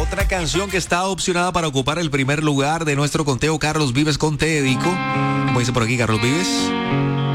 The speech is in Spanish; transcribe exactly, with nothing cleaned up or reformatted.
Otra canción que está opcionada para ocupar el primer lugar de nuestro conteo, Carlos Vives con Te Dedico. Como dice por aquí Carlos Vives.